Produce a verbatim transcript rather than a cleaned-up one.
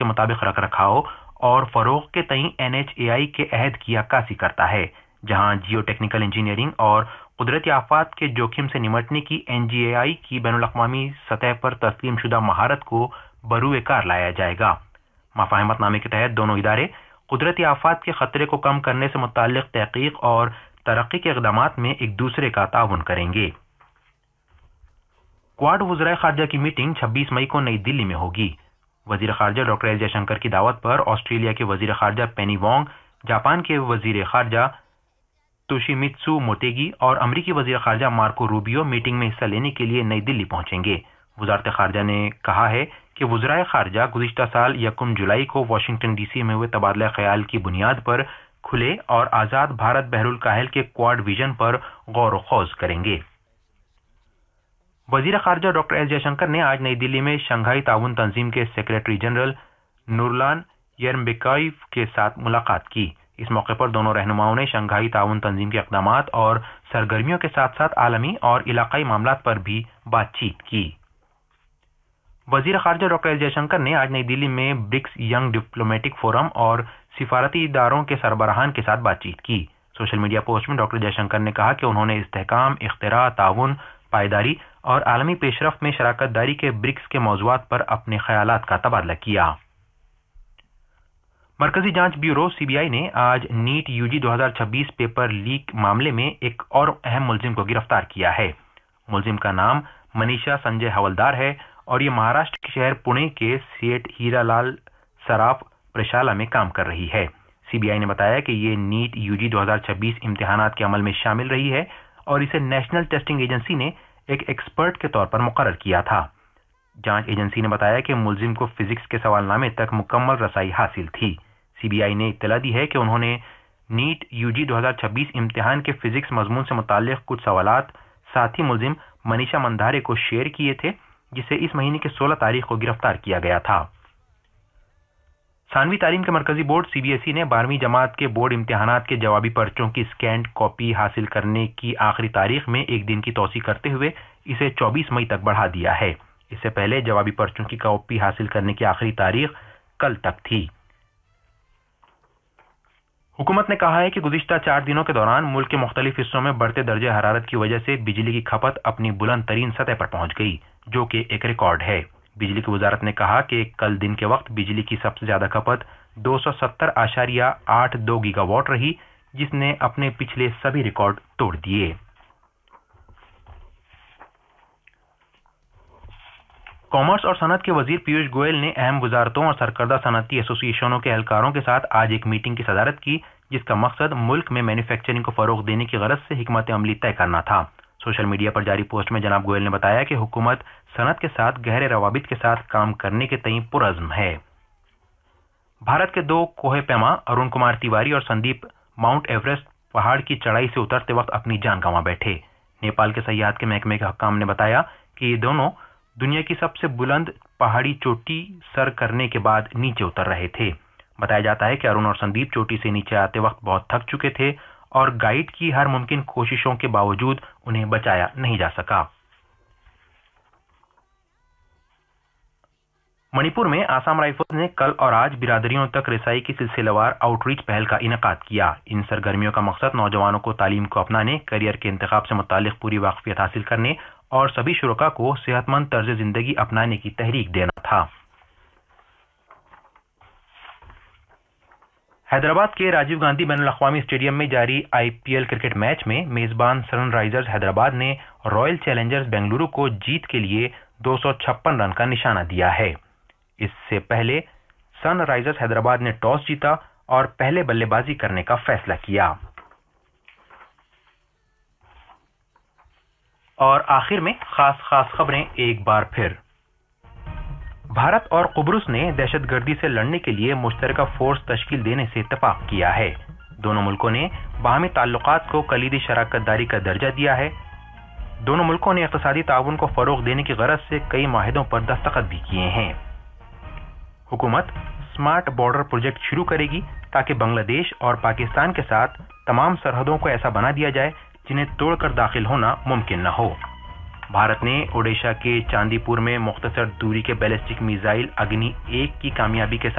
مطابق رکھ رکھاؤ اور فروغ کے تئیں این ایچ اے آئی کے عہد کی عکاسی کرتا ہے، جہاں جیو ٹیکنیکل انجینئرنگ اور قدرتی آفات کے جوخم سے نمٹنے کی این جی اے آئی کی بین الاقوامی سطح پر تسلیم شدہ مہارت کو بروئے کار لایا جائے گا۔ مفاہمت نامے کے تحت دونوں ادارے قدرتی آفات کے خطرے کو کم کرنے سے متعلق تحقیق اور ترقی کے اقدامات میں ایک دوسرے کا تعاون کریں گے۔ کواد وزرائے خارجہ کی میٹنگ چھبیس مئی کو نئی دلی میں ہوگی۔ وزیر خارجہ ڈاکٹر ایس جے شنکر کی دعوت پر آسٹریلیا کے وزیر خارجہ پینی وانگ، جاپان کے وزیر خارجہ توشیمتسو موٹیگی اور امریکی وزیر خارجہ مارکو روبیو میٹنگ میں حصہ لینے کے لیے نئی دلی پہنچیں گے۔ وزارت خارجہ نے کہا ہے کہ وزرائے خارجہ گزشتہ سال یکم جولائی کو واشنگٹن ڈی سی میں ہوئے تبادلہ خیال کی بنیاد پر کھلے اور آزاد بھارت بحر الکاہل کے کواد ویژن پر غور و خوض کریں گے۔ وزیر خارجہ ڈاکٹر ایس جے شنکر نے آج نئی دلی میں شنگھائی تعاون تنظیم کے سیکریٹری جنرل نورلان یرمبیکائیو کے ساتھ ملاقات کی۔ اس موقع پر دونوں رہنماؤں نے شنگھائی تعاون تنظیم کے اقدامات اور سرگرمیوں کے ساتھ ساتھ عالمی اور علاقائی معاملات پر بھی بات چیت کی۔ وزیر خارجہ ڈاکٹر ایس جے شنکر نے آج نئی دلی میں برکس ینگ ڈپلومیٹک فورم اور سفارتی اداروں کے سربراہان کے ساتھ بات چیت کی۔ سوشل میڈیا پوسٹ میں ڈاکٹر جے شنکر نے کہا کہ انہوں نے استحکام، اختراع، تعاون، پائیداری اور عالمی پیش رفت میں شراکت داری کے برکس کے موضوعات پر اپنے خیالات کا تبادلہ کیا۔ مرکزی جانچ بیورو سی بی آئی نے آج نیٹ یو جی دو ہزار چھبیس پیپر لیک معاملے میں ایک اور اہم ملزم کو گرفتار کیا ہے۔ ملزم کا نام منیشا سنجے حولدار ہے اور یہ مہاراشٹر کے شہر پونے کے سیٹ ہیرا لال سراف پرشالہ میں کام کر رہی ہے۔ سی بی آئی نے بتایا کہ یہ نیٹ یو جی دو ہزار چھبیس امتحانات کے عمل میں شامل رہی ہے اور اسے نیشنل ٹیسٹنگ ایجنسی نے ایک ایکسپرٹ کے طور پر مقرر کیا تھا۔ جانچ ایجنسی نے بتایا کہ ملزم کو فزکس کے سوال نامے تک مکمل رسائی حاصل تھی۔ سی بی آئی نے اطلاع دی ہے کہ انہوں نے نیٹ یو جی دو ہزار چھبیس امتحان کے فزکس مضمون سے متعلق کچھ سوالات ساتھی ملزم منیشا مندھارے کو شیئر کیے تھے، جسے اس مہینے کی سولہ تاریخ کو گرفتار کیا گیا تھا۔ ثانوی تعلیم کے مرکزی board C B S E نے بارہویں جماعت کے بورڈ امتحانات کے جوابی پرچوں کی اسکینڈ کاپی حاصل کرنے کی آخری تاریخ میں ایک دن کی توسیع کرتے ہوئے اسے چوبیس مئی تک بڑھا دیا ہے۔ اس سے پہلے جوابی پرچوں کی کاپی حاصل کرنے کی آخری تاریخ کل تک تھی۔ حکومت نے کہا ہے کہ گزشتہ چار دنوں کے دوران ملک کے مختلف حصوں میں بڑھتے درجہ حرارت کی وجہ سے بجلی کی کھپت اپنی بلند ترین سطح پر پہنچ گئی، جو کہ ایک ریکارڈ ہے۔ بجلی کی وزارت نے کہا کہ کل دن کے وقت بجلی کی سب سے زیادہ کھپت دو سو ستر اشاریہ آٹھ دو گیگا واٹ رہی، جس نے اپنے پچھلے سبھی ریکارڈ توڑ دیے۔ کامرس اور صنعت کے وزیر پیوش گوئل نے اہم وزارتوں اور سرکردہ صنعتی ایسوسی ایشنوں کے اہلکاروں کے ساتھ آج ایک میٹنگ کی صدارت کی، جس کا مقصد ملک میں مینوفیکچرنگ کو فروغ دینے کی غرض سے حکمت عملی طے کرنا تھا۔ سوشل میڈیا پر جاری پوسٹ میں جناب گوئل نے بتایا کہ حکومت صنعت کے ساتھ گہرے روابط کے ساتھ کام کرنے کے تئیں پرعزم ہے۔ بھارت کے دو کوہ پیما ارون کمار تیواری اور سندیپ ماؤنٹ ایوریسٹ پہاڑ کی چڑھائی سے اترتے وقت اپنی جان گنوا بیٹھے۔ نیپال کے سیاحت کے محکمے کے حکام نے بتایا کہ یہ دونوں دنیا کی سب سے بلند پہاڑی چوٹی سر کرنے کے بعد نیچے اتر رہے تھے۔ بتایا جاتا ہے کہ ارون اور سندیپ چوٹی سے نیچے آتے وقت بہت تھک چکے تھے اور گائیڈ کی ہر ممکن کوششوں کے باوجود انہیں بچایا نہیں جا سکا۔ منی پور میں آسام رائفلز نے کل اور آج برادریوں تک رسائی کی سلسلہ وار آؤٹ ریچ پہل کا انعقاد کیا۔ ان سرگرمیوں کا مقصد نوجوانوں کو تعلیم کو اپنانے، کیریئر کے انتخاب سے متعلق پوری واقفیت حاصل کرنے اور سبھی شرکاء کو صحت مند طرز زندگی اپنانے کی تحریک دینا تھا۔ حیدرآباد کے راجیو گاندھی بین الاقوامی اسٹیڈیم میں جاری آئی پی ایل کرکٹ میچ میں میزبان سن رائزرز حیدرآباد نے رائل چیلنجرز بنگلورو کو جیت کے لیے دو سو چھپن رن کا نشانہ دیا ہے۔ اس سے پہلے سن رائزرز حیدرآباد نے ٹاس جیتا اور پہلے بلے بازی کرنے کا فیصلہ کیا۔ اور آخر میں خاص خاص خبریں ایک بار پھر۔ بھارت اور قبرص نے دہشت گردی سے لڑنے کے لیے مشترکہ فورس تشکیل دینے سے اتفاق کیا ہے۔ دونوں ملکوں نے باہمی تعلقات کو کلیدی شراکت داری کا درجہ دیا ہے۔ دونوں ملکوں نے اقتصادی تعاون کو فروغ دینے کی غرض سے کئی معاہدوں پر دستخط بھی کیے ہیں۔ حکومت اسمارٹ بارڈر پروجیکٹ شروع کرے گی تاکہ بنگلہ دیش اور پاکستان کے ساتھ تمام سرحدوں کو ایسا بنا دیا جائے جنہیں توڑ کر داخل ہونا ممکن نہ ہو۔ بھارت نے اوڈیشہ کے چاندی پور میں مختصر دوری کے بیلسٹک میزائل اگنی ایک کی کامیابی کے ساتھ